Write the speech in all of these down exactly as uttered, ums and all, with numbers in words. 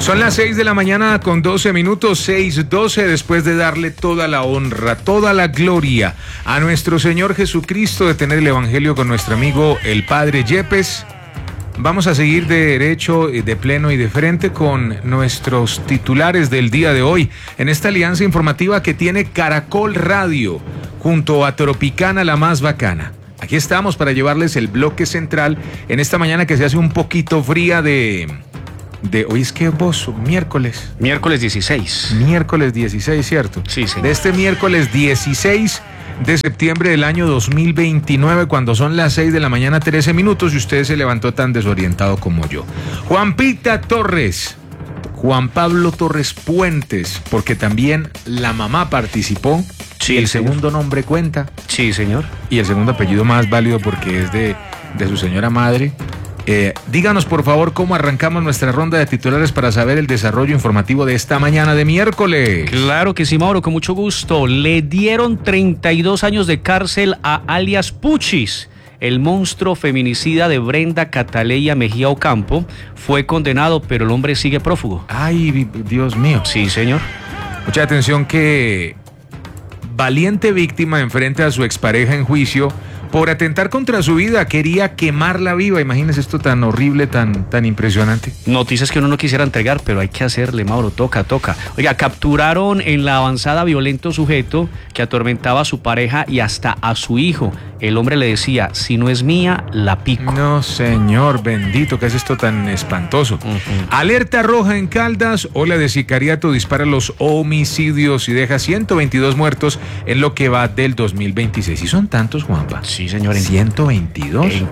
Son las seis de la mañana con doce minutos, seis doce, después de darle toda la honra, toda la gloria a nuestro Señor Jesucristo, de tener el Evangelio con nuestro amigo el Padre Yepes. Vamos a seguir de derecho, de pleno y de frente con nuestros titulares del día de hoy, en esta alianza informativa que tiene Caracol Radio, junto a Tropicana, la más bacana. Aquí estamos para llevarles el bloque central en esta mañana que se hace un poquito fría de... De hoy es que vos, miércoles. Miércoles dieciséis. Miércoles dieciséis, ¿cierto? Sí, sí. De este miércoles dieciséis de septiembre del año dos mil veintinueve, cuando son las seis de la mañana, trece minutos, y usted se levantó tan desorientado como yo. Juanpita Torres, Juan Pablo Torres Puentes, porque también la mamá participó. Sí, el señor. Segundo nombre cuenta. Sí, señor. Y el segundo apellido más válido porque es de, de su señora madre. Eh, díganos por favor cómo arrancamos nuestra ronda de titulares para saber el desarrollo informativo de esta mañana de miércoles. Claro que sí, Mauro, con mucho gusto. Le dieron treinta y dos años de cárcel a alias Puchis. El monstruo feminicida de Brenda Cataleya Mejía Ocampo fue condenado, pero el hombre sigue prófugo. Ay, Dios mío. Sí, señor. Mucha atención que valiente víctima enfrenta a su expareja en juicio por atentar contra su vida, quería quemarla viva. Imagínense esto tan horrible, tan, tan impresionante. Noticias que uno no quisiera entregar, pero hay que hacerle, Mauro, toca, toca. Oiga, capturaron en la avanzada violento sujeto que atormentaba a su pareja y hasta a su hijo. El hombre le decía, si no es mía, la pico. No, señor, bendito, ¿qué es esto tan espantoso? Uh-huh. Alerta roja en Caldas, ola de sicariato dispara los homicidios y deja ciento veintidós muertos en lo que va del dos mil veintiséis. ¿Y son tantos, Juanpa? Sí, señor. En, ¿ciento veintidós? En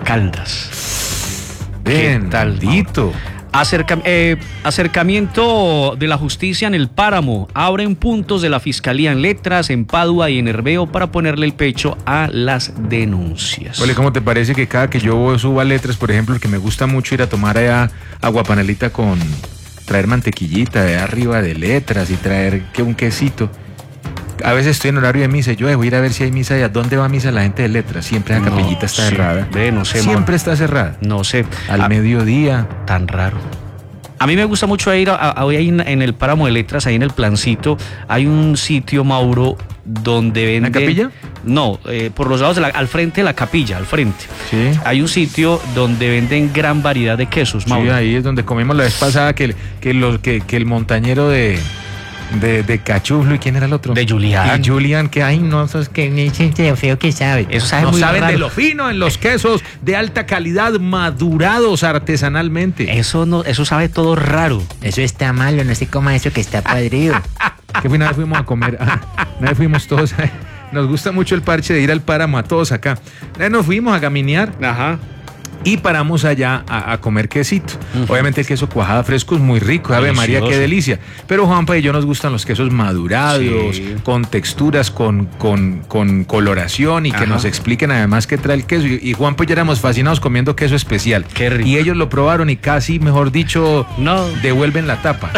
Caldas. Bendito. Acerca, eh, acercamiento de la justicia en el Páramo. Abren puntos de la Fiscalía en Letras, en Padua y en Herveo para ponerle el pecho a las denuncias. Ole, ¿cómo te parece que cada que yo suba Letras, por ejemplo, el que me gusta mucho ir a tomar allá aguapanelita con traer mantequillita de arriba de Letras y traer que un quesito? A veces estoy en horario de misa y yo voy a ir a ver si hay misa allá. ¿Dónde va a misa la gente de Letras? Siempre la capillita no, está sí, cerrada. Ve, no sé, Siempre man. está cerrada. No sé. Al a, mediodía. Tan raro. A mí me gusta mucho ir a, a, a, ahí en, en el Páramo de Letras, ahí en el Plancito. Hay un sitio, Mauro, donde venden... ¿La capilla? No, eh, por los lados, de la, al frente de la capilla, al frente. Sí. Hay un sitio donde venden gran variedad de quesos, Mauro. Sí, ahí es donde comimos la vez pasada que, que, los, que, que el montañero de... De, de Cachuflo, ¿y quién era el otro? De Julián. Y Julián, que ay, no, eso es que de lo feo que sabe. Eso sabe no muy saben raro. De lo fino en los quesos de alta calidad, madurados artesanalmente. Eso no, eso sabe todo raro. Eso está malo, no se coma eso que está podrido. Que una vez fuimos a comer, una vez fuimos todos, nos gusta mucho el parche de ir al Páramo a todos acá. Nos fuimos a caminar. Ajá. Y paramos allá a, a comer quesito. Uh-huh. Obviamente el queso cuajada fresco es muy rico. Ave María, qué delicia. Pero Juanpa y yo nos gustan los quesos madurados, sí, con texturas, con, con, con coloración y Ajá. que nos expliquen además qué trae el queso. Y, y Juanpa y yo éramos fascinados comiendo queso especial. Qué rico. Y ellos lo probaron y casi, mejor dicho, no. devuelven la tapa.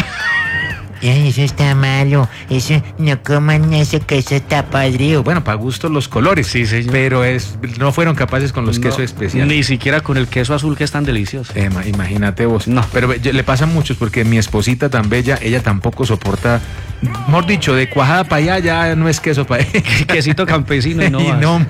Ay, eso está malo, eso, no coman eso, que eso está podrido. Bueno, para gusto los colores, sí, señor. Pero es, no fueron capaces con los no, quesos especiales. Ni siquiera con el queso azul que es tan delicioso. Eh, imagínate vos. No. Pero le pasa a muchos porque mi esposita tan bella, ella tampoco soporta, mejor dicho, de cuajada para allá ya no es queso para ella. Quesito campesino y no y no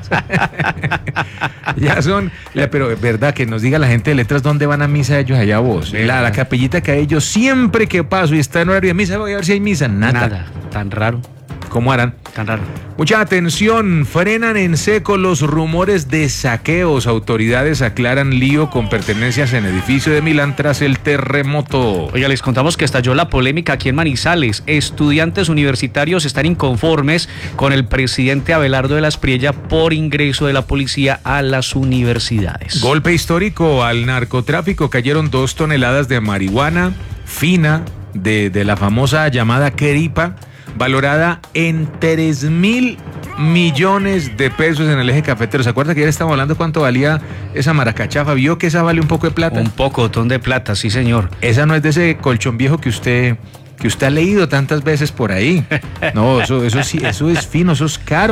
ya son, pero es verdad que nos diga la gente de Letras dónde van a misa ellos allá vos. La, la capellita que a ellos siempre que paso y está en horario de misa, voy a ver si hay misa. Nada. Nada. Tan raro. ¿Cómo harán? Tan raro. Mucha atención, frenan en seco los rumores de saqueos. Autoridades aclaran lío con pertenencias en edificio de Milán tras el terremoto. Oiga, les contamos que estalló la polémica aquí en Manizales. Estudiantes universitarios están inconformes con el presidente Abelardo de la Espriella por ingreso de la policía a las universidades. Golpe histórico al narcotráfico. Cayeron dos toneladas de marihuana fina de, de la famosa llamada queripa, valorada en tres mil millones de pesos en el eje cafetero. ¿Se acuerda que ayer estábamos hablando cuánto valía esa maracachafa? ¿Vio que esa vale un poco de plata? Un pocotón de plata, sí señor. Esa no es de ese colchón viejo que usted que usted ha leído tantas veces por ahí. No, eso, eso sí, eso es fino, eso es caro.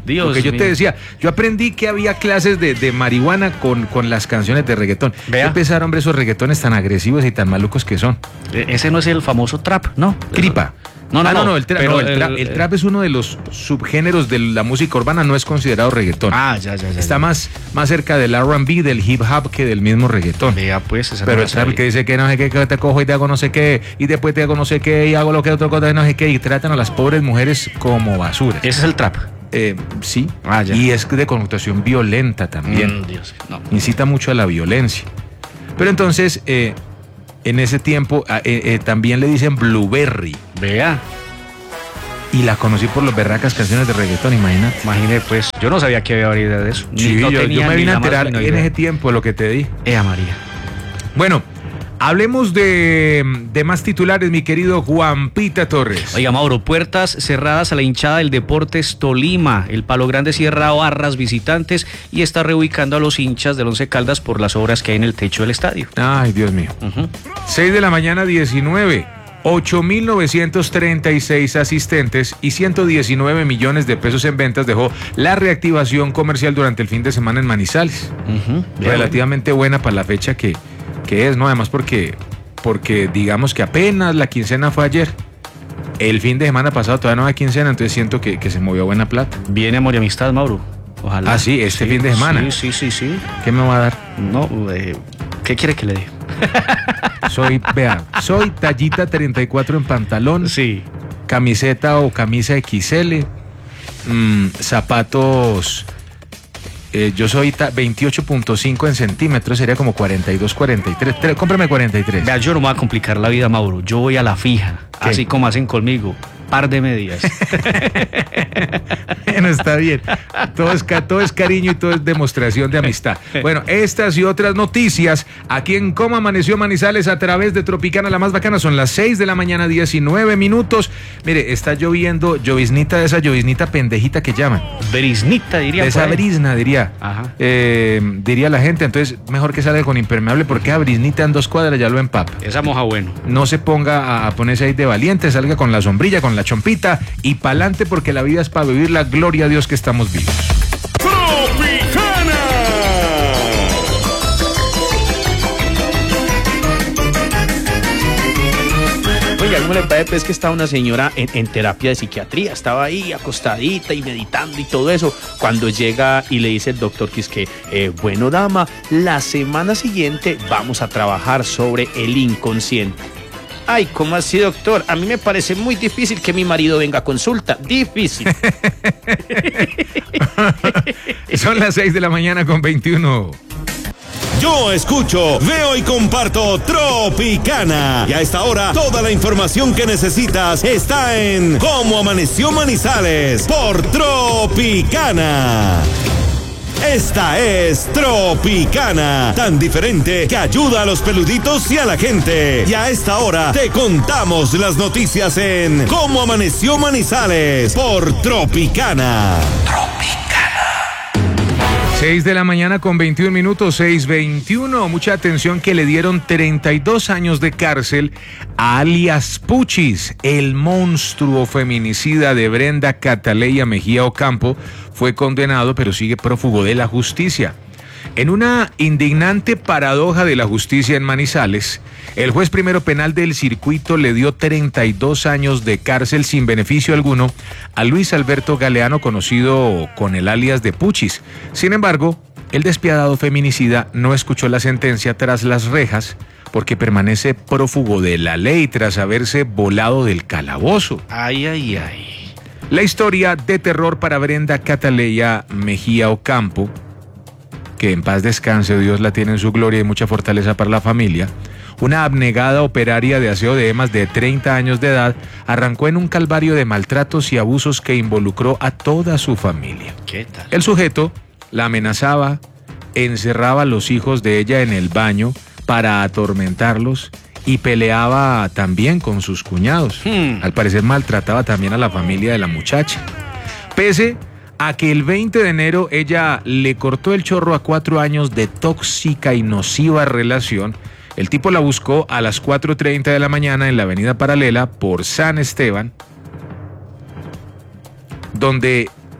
Dios Porque yo mío. te decía, yo aprendí que había clases de, de marihuana con, con las canciones de reggaetón. Vea. ¿Qué pesar, hombre, esos reggaetones tan agresivos y tan malucos que son? E- Ese no es el famoso trap, ¿no? Cripa. No, no, Ah, no, no, el, tra- pero no, el, tra- el- el trap es uno de los subgéneros de la música urbana, no es considerado reggaetón. Ah, ya, ya, ya. Está ya. más, más cerca del R and B, del hip hop que del mismo reggaetón. Vea, pues, esa Pero no el la trap sabía. que dice que no sé qué, que te cojo y te hago no sé qué, y después te hago no sé qué, y hago lo que otro cosa, no sé qué, y tratan a las pobres mujeres como basura. Ese es el trap. Eh, sí, Ah, ya. y es de connotación violenta también. Mm, Dios, no. Incita mucho a la violencia. Pero entonces, eh, en ese tiempo, ah, eh, eh, también le dicen Blueberry. Vea, Y la conocí por las berracas canciones de reggaetón, imagínate. imagínate, pues, yo no sabía que había variedad de eso. Ni- Sí, no yo, tenía yo me ni vine a la más enterar mínima en idea. ese tiempo lo que te di. Ea María. Bueno, hablemos de, de más titulares, mi querido Juan Pita Torres. Oiga, Mauro, puertas cerradas a la hinchada del Deportes Tolima. El Palo Grande cierra barras visitantes y está reubicando a los hinchas del Once Caldas por las obras que hay en el techo del estadio. Ay, Dios mío. Ujú. seis de la mañana, diecinueve. ocho mil novecientos treinta y seis asistentes y ciento diecinueve millones de pesos en ventas dejó la reactivación comercial durante el fin de semana en Manizales. Ujú. Vea, Relativamente buena para la fecha que, que es, ¿no? Además porque, porque digamos que apenas la quincena fue ayer. El fin de semana pasado todavía no hay quincena, entonces siento que, que se movió buena plata. Viene Amor y Amistad, Mauro. Ojalá. Ah, sí, este fin de semana. Sí, sí, sí, sí. ¿Qué me va a dar? No, eh, ¿qué quiere que le dé? Soy, vea, soy tallita treinta y cuatro en pantalón, Sí. camiseta o camisa equis ele, mm, zapatos, eh, yo soy ta- veintiocho punto cinco en centímetros, sería como cuarenta y dos, cuarenta y tres. Tre- cómprame cuarenta y tres. Vea, yo no me voy a complicar la vida, Mauro. Yo voy a la fija, ¿Qué? así como hacen conmigo. Par de medias. Bueno, está bien. Todo es, ca- todo es cariño y todo es demostración de amistad. Bueno, estas y otras noticias aquí en Cómo Amaneció Manizales a través de Tropicana, la más bacana. Son las seis de la mañana, diecinueve minutos. Mire, está lloviendo, lloviznita de esa lloviznita pendejita que llaman. Brisnita, diría. De esa por ahí. brisna, diría. Ajá. Eh, diría la gente. Entonces, mejor que salga con impermeable porque a brisnita en dos cuadras ya lo empapa. Esa moja bueno. No se ponga a, a ponerse ahí de valiente, salga con la sombrilla, con la chompita y pa'lante porque la vida es para vivir la gloria a Dios que estamos vivos. Tropicana. Oiga, ¿cómo le parece? Pues que estaba una señora en, en terapia de psiquiatría, estaba ahí acostadita y meditando y todo eso, cuando llega y le dice el doctor que es que, eh, bueno dama, la semana siguiente vamos a trabajar sobre el inconsciente. Ay, ¿cómo así, doctor? A mí me parece muy difícil que mi marido venga a consulta, difícil. Son las seis de la mañana con veintiuno. Yo escucho, veo y comparto Tropicana. Y a esta hora, toda la información que necesitas está en Cómo Amaneció Manizales por Tropicana. Esta es Tropicana, tan diferente que ayuda a los peluditos y a la gente. Y a esta hora te contamos las noticias en Cómo Amaneció Manizales por Tropicana. seis de la mañana con veintiún minutos, seis veintiuno. Mucha atención que le dieron treinta y dos años de cárcel a alias Puchis, el monstruo feminicida de Brenda Cataleya Mejía Ocampo. Fue condenado pero sigue prófugo de la justicia. En una indignante paradoja de la justicia en Manizales, el juez primero penal del circuito le dio treinta y dos años de cárcel sin beneficio alguno a Luis Alberto Galeano, conocido con el alias de Puchis. Sin embargo, el despiadado feminicida no escuchó la sentencia tras las rejas porque permanece prófugo de la ley tras haberse volado del calabozo. Ay, ay, ay. La historia de terror para Brenda Cataleya Mejía Ocampo, que en paz descanse, Dios la tiene en su gloria y mucha fortaleza para la familia, una abnegada operaria de aseo de emas de treinta años de edad, arrancó en un calvario de maltratos y abusos que involucró a toda su familia. ¿Qué tal? El sujeto la amenazaba, encerraba a los hijos de ella en el baño para atormentarlos y peleaba también con sus cuñados. Hmm. Al parecer maltrataba también a la familia de la muchacha. Pese a que el veinte de enero ella le cortó el chorro a cuatro años de tóxica y nociva relación, el tipo la buscó a las cuatro treinta de la mañana en la avenida Paralela por San Esteban, donde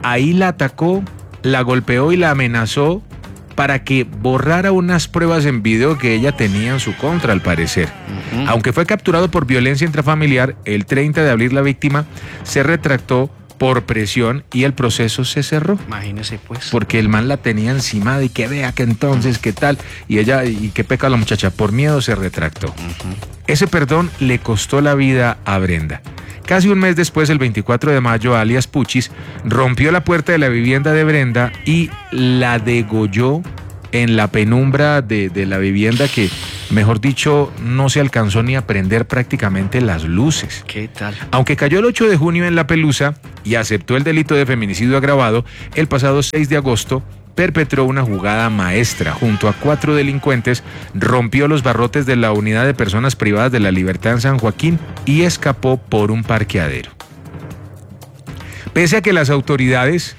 ahí la atacó, la golpeó y la amenazó para que borrara unas pruebas en video que ella tenía en su contra, al parecer. Uh-huh. Aunque fue capturado por violencia intrafamiliar, el treinta de abril la víctima se retractó por presión y el proceso se cerró. Imagínese pues. Porque el man la tenía encima y que vea que entonces, qué tal, y ella, y qué peca la muchacha, por miedo se retractó. Uh-huh. Ese perdón le costó la vida a Brenda. Casi un mes después, el veinticuatro de mayo, alias Puchis rompió la puerta de la vivienda de Brenda y la degolló en la penumbra de, de la vivienda que, mejor dicho, no se alcanzó ni a prender prácticamente las luces. ¿Qué tal? Aunque cayó el ocho de junio en La Pelusa y aceptó el delito de feminicidio agravado, el pasado seis de agosto perpetró una jugada maestra. Junto a cuatro delincuentes, rompió los barrotes de la unidad de personas privadas de la libertad en San Joaquín y escapó por un parqueadero. Pese a que las autoridades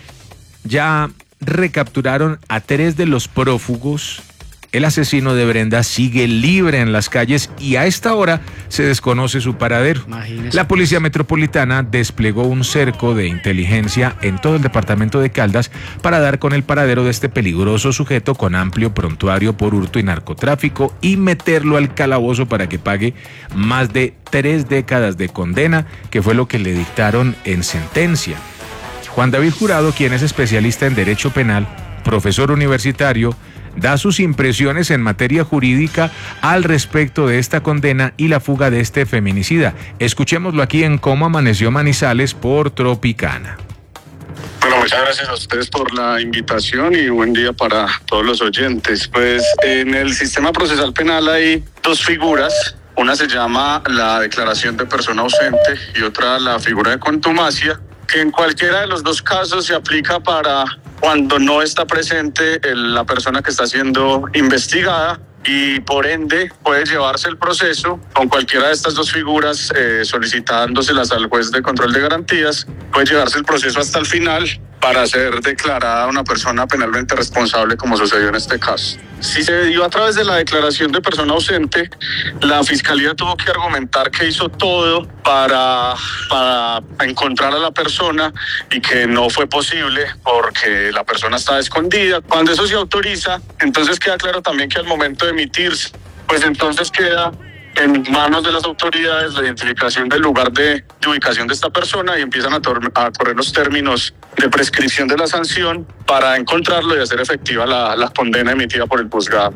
ya recapturaron a tres de los prófugos, el asesino de Brenda sigue libre en las calles y a esta hora se desconoce su paradero. Imagínese. La Policía Metropolitana desplegó un cerco de inteligencia en todo el departamento de Caldas para dar con el paradero de este peligroso sujeto con amplio prontuario por hurto y narcotráfico y meterlo al calabozo para que pague más de tres décadas de condena, que fue lo que le dictaron en sentencia. Juan David Jurado, quien es especialista en Derecho Penal, profesor universitario, da sus impresiones en materia jurídica al respecto de esta condena y la fuga de este feminicida. Escuchémoslo aquí en Cómo Amaneció Manizales por Tropicana. Bueno, muchas gracias a ustedes por la invitación y buen día para todos los oyentes. Pues en el sistema procesal penal hay dos figuras. Una se llama la declaración de persona ausente y otra la figura de contumacia, que en cualquiera de los dos casos se aplica para cuando no está presente el, la persona que está siendo investigada y por ende puede llevarse el proceso con cualquiera de estas dos figuras eh, solicitándoselas al juez de control de garantías, puede llevarse el proceso hasta el final para ser declarada una persona penalmente responsable como sucedió en este caso. Si se dio a través de la declaración de persona ausente, la Fiscalía tuvo que argumentar que hizo todo para, para encontrar a la persona y que no fue posible porque la persona estaba escondida. Cuando eso se autoriza, entonces queda claro también que al momento de emitirse, pues entonces queda en manos de las autoridades la identificación del lugar de, de ubicación de esta persona y empiezan a, tor- a correr los términos de prescripción de la sanción para encontrarlo y hacer efectiva la, la condena emitida por el juzgado.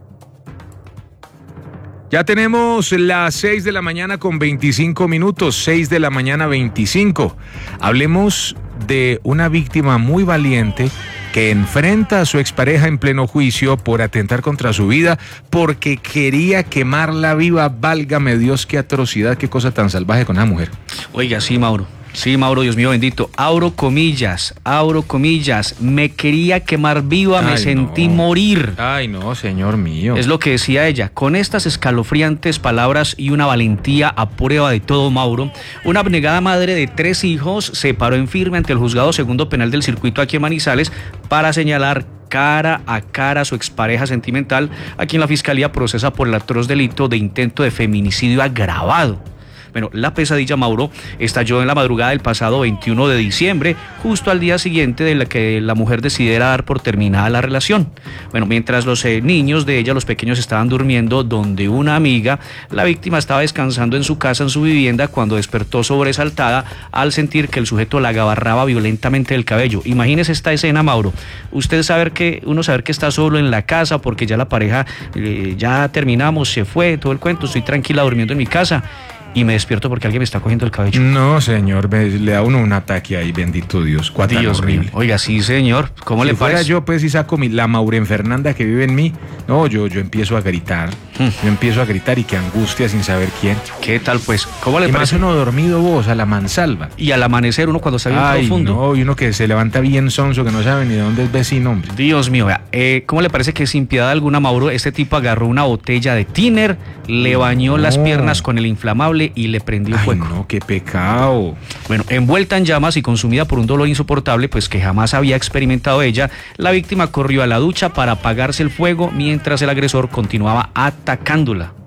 Ya tenemos las seis de la mañana con veinticinco minutos, seis de la mañana veinticinco. Hablemos de una víctima muy valiente que enfrenta a su expareja en pleno juicio por atentar contra su vida porque quería quemarla viva. Válgame Dios, qué atrocidad, qué cosa tan salvaje con esa mujer. Oiga, sí, Mauro. Sí, Mauro, Dios mío bendito. Abro comillas, abro comillas. Me quería quemar viva, me Ay, sentí no. morir. Ay, no, señor mío. Es lo que decía ella. Con estas escalofriantes palabras y una valentía a prueba de todo, Mauro, una abnegada madre de tres hijos se paró en firme ante el juzgado segundo penal del circuito aquí en Manizales para señalar cara a cara a su expareja sentimental, a quien la fiscalía procesa por el atroz delito de intento de feminicidio agravado. Bueno, la pesadilla, Mauro, estalló en la madrugada del pasado veintiuno de diciembre, justo al día siguiente de la que la mujer decidiera dar por terminada la relación. Bueno, mientras los eh, niños de ella, los pequeños, estaban durmiendo donde una amiga, la víctima estaba descansando en su casa, en su vivienda, cuando despertó sobresaltada al sentir que el sujeto la agarraba violentamente del cabello. Imagínese esta escena, Mauro. Usted saber que, uno saber que está solo en la casa porque ya la pareja, eh, ya terminamos, se fue, todo el cuento, estoy tranquila durmiendo en mi casa. Y me despierto porque alguien me está cogiendo el cabello. No, señor, me- le da uno un ataque ahí, bendito Dios. Cuá tan Dios mío. horrible. Oiga, sí, señor. ¿Cómo Si le fuera parece? yo, pues, y saco mi, la Maureen Fernanda que vive en mí, no, yo, yo empiezo a gritar. Yo empiezo a gritar y qué angustia sin saber quién. ¿Qué tal, pues? ¿Cómo le Y más parece? uno dormido vos, a la mansalva. Y al amanecer uno cuando está bien Ay, profundo. no, y uno que se levanta bien sonso, que no sabe ni de dónde es vecino, hombre. Dios mío, vea, eh, ¿cómo le parece que sin piedad alguna, Mauro, este tipo agarró una botella de tiner, le bañó las No. piernas con el inflamable y le prendió Ay, fuego? no, qué pecado. Bueno, envuelta en llamas y consumida por un dolor insoportable, pues que jamás había experimentado ella, la víctima corrió a la ducha para apagarse el fuego mientras el agresor continuaba atacándola.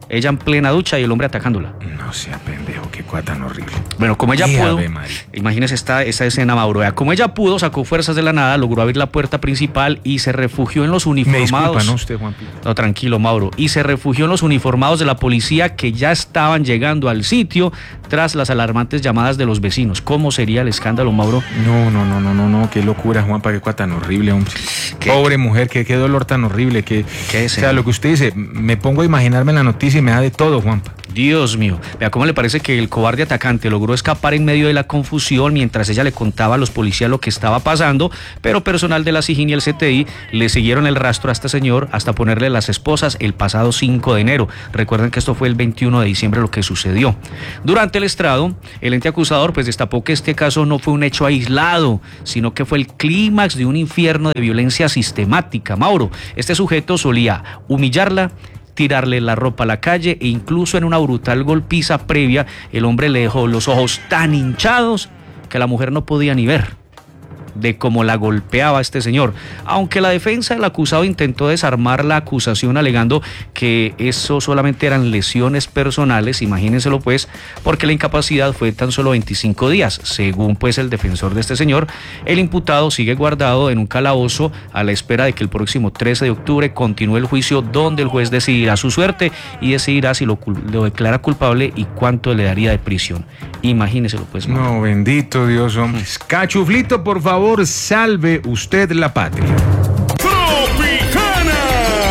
Ella en plena ducha y el hombre atacándola. No sea pendejo, qué cosa tan horrible. Bueno, como ella Y pudo, Ave María. imagínese esta, esta escena, Mauro. Vea, como ella pudo, sacó fuerzas de la nada, logró abrir la puerta principal y se refugió en los Me uniformados. disculpa, ¿no? Usted, Juan Pito. No, tranquilo, Mauro. Y se refugió en los uniformados de la policía que ya estaban llegando al sitio tras las alarmantes llamadas de los vecinos. ¿Cómo sería el escándalo, Mauro? No, no, no, no, no, no, qué locura, Juanpa, qué cosa tan horrible, hombre. ¿Qué? Pobre mujer, qué, qué dolor tan horrible, que, ¿Qué o sea, lo que usted dice, me pongo a imaginarme la noticia y me da de todo, Juanpa. Dios mío, vea cómo le parece que el cobarde atacante logró escapar en medio de la confusión mientras ella le contaba a los policías lo que estaba pasando, pero personal de la SIJIN y el C T I le siguieron el rastro a este señor hasta ponerle las esposas el pasado cinco de enero. Recuerden que esto fue el veintiuno de diciembre lo que sucedió. Durante el estrado, el ente acusador pues destapó que este caso no fue un hecho aislado, sino que fue el clímax de un infierno de violencia sistemática. Mauro, este sujeto solía humillarla, tirarle la ropa a la calle e incluso en una brutal golpiza previa, el hombre le dejó los ojos tan hinchados que la mujer no podía ni ver de cómo la golpeaba este señor. Aunque la defensa del acusado intentó desarmar la acusación alegando que eso solamente eran lesiones personales, imagínenselo pues, porque la incapacidad fue tan solo veinticinco días. Según pues el defensor de este señor, el imputado sigue guardado en un calabozo a la espera de que el próximo trece de octubre continúe el juicio donde el juez decidirá su suerte y decidirá si lo, lo declara culpable y cuánto le daría de prisión. Imagínenselo pues. Mauro. No, bendito Dios, hombre. Cachuflito, por favor, salve usted la patria. Tropicana.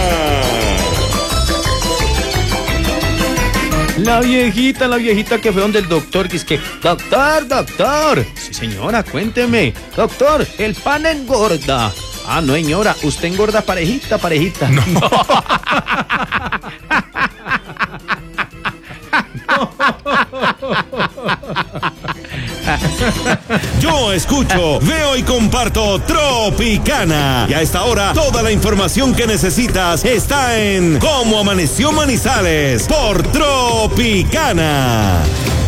La viejita, la viejita que fue donde el doctor, que es que, doctor, doctor. Sí, señora, cuénteme. Doctor, el pan engorda. Ah, no, señora, usted engorda parejita, parejita. No. Yo escucho, veo y comparto Tropicana. Y a esta hora, toda la información que necesitas está en Cómo Amaneció Manizales por Tropicana.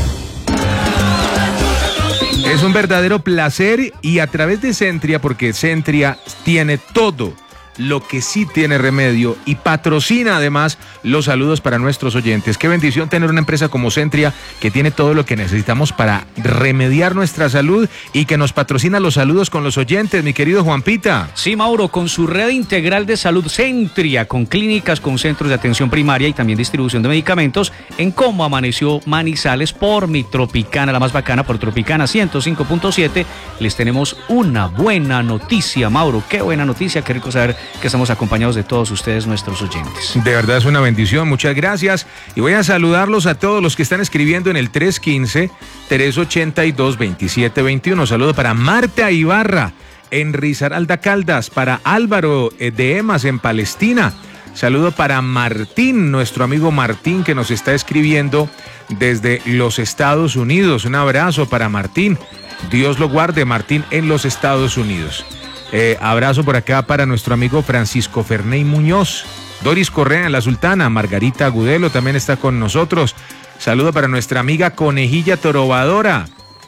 Es un verdadero placer y a través de Centria, porque Centria tiene todo lo que sí tiene remedio y patrocina además los saludos para nuestros oyentes. Qué bendición tener una empresa como Centria que tiene todo lo que necesitamos para remediar nuestra salud y que nos patrocina los saludos con los oyentes, mi querido Juanpita. Sí, Mauro, con su red integral de salud Centria, con clínicas, con centros de atención primaria y también distribución de medicamentos, en Cómo Amaneció Manizales por mi Tropicana, la más bacana, por Tropicana ciento cinco punto siete, les tenemos una buena noticia, Mauro. Qué buena noticia, qué rico saber que estamos acompañados de todos ustedes, nuestros oyentes. De verdad es una bendición, muchas gracias. Y voy a saludarlos a todos los que están escribiendo en el tres uno cinco, tres ocho dos, dos siete dos uno. Saludo para Marta Ibarra en Risaralda Caldas, para Álvaro de Emas en Palestina. Saludo para Martín, nuestro amigo Martín que nos está escribiendo desde los Estados Unidos. Un abrazo para Martín. Dios lo guarde, Martín, en los Estados Unidos. Eh, abrazo por acá para nuestro amigo Francisco Ferney Muñoz, Doris Correa en La Sultana, Margarita Agudelo también está con nosotros. Saludo para nuestra amiga Conejilla Torobadora.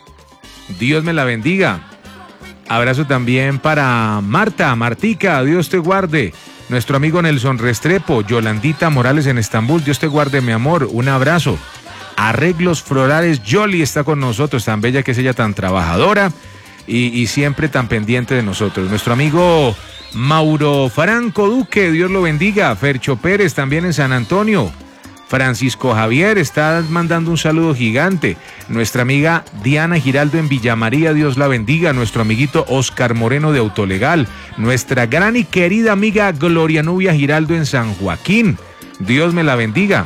Dios me la bendiga. Abrazo también para Marta, Martica, Dios te guarde. Nuestro amigo Nelson Restrepo, Yolandita Morales en Estambul, Dios te guarde, mi amor, un abrazo. Arreglos Florales, Yoli está con nosotros, tan bella que es ella, tan trabajadora. Y, y siempre tan pendiente de nosotros. Nuestro amigo Mauro Franco Duque, Dios lo bendiga. Fercho Pérez también en San Antonio. Francisco Javier está mandando un saludo gigante. Nuestra amiga Diana Giraldo en Villa María, Dios la bendiga. Nuestro amiguito Oscar Moreno de Autolegal. Nuestra gran y querida amiga Gloria Nubia Giraldo en San Joaquín, Dios me la bendiga.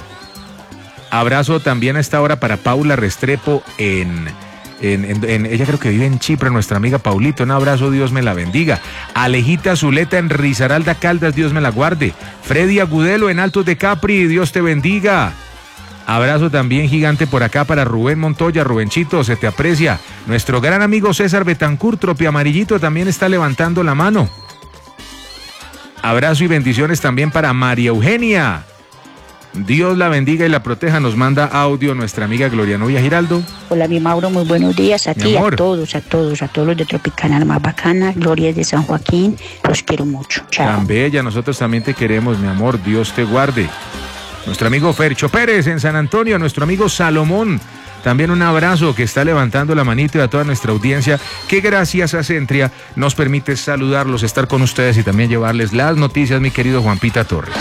Abrazo también a esta hora para Paula Restrepo en... En, en, en, ella creo que vive en Chipre, nuestra amiga Paulita, un abrazo, Dios me la bendiga. Alejita Zuleta en Risaralda Caldas, Dios me la guarde. Freddy Agudelo en Altos de Capri, Dios te bendiga. Abrazo también gigante por acá para Rubén Montoya, Rubenchito, se te aprecia. Nuestro gran amigo César Betancur, Tropi Amarillito, también está levantando la mano. Abrazo y bendiciones también para María Eugenia. Dios la bendiga y la proteja. Nos manda audio nuestra amiga Gloria Novia Giraldo. Hola, mi Mauro, muy buenos días a Mi ti, amor. a todos, a todos, a todos los de Tropicana, la más bacana. Gloria es de San Joaquín, los quiero mucho. Chao. Tan bella, nosotros también te queremos, mi amor. Dios te guarde. nuestro amigo Fercho Pérez en San Antonio, nuestro amigo Salomón. También un abrazo que está levantando la manito y a toda nuestra audiencia que gracias a Centria nos permite saludarlos, estar con ustedes y también llevarles las noticias, mi querido Juanpita Torres.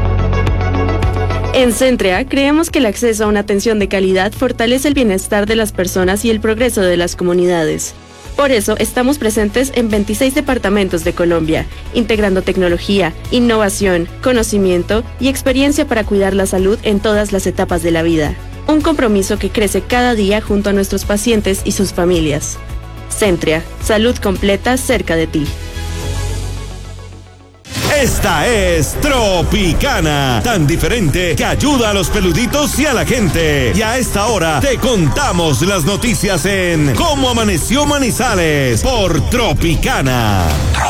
En Centria creemos que el acceso a una atención de calidad fortalece el bienestar de las personas y el progreso de las comunidades. Por eso estamos presentes en veintiséis departamentos de Colombia, integrando tecnología, innovación, conocimiento y experiencia para cuidar la salud en todas las etapas de la vida. Un compromiso que crece cada día junto a nuestros pacientes y sus familias. Centria, salud completa cerca de ti. Esta es Tropicana, tan diferente que ayuda a los peluditos y a la gente. Y a esta hora te contamos las noticias en Cómo Amaneció Manizales por Tropicana.